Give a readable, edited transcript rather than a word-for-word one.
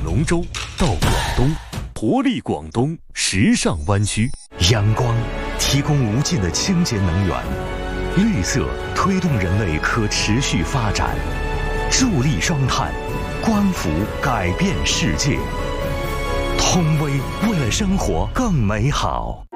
龙舟到广东，活力广东，时尚湾区。 阳光提供无尽的清洁能源，绿色推动人类可持续发展，助力双碳，光伏改变世界。通威为了生活更美好。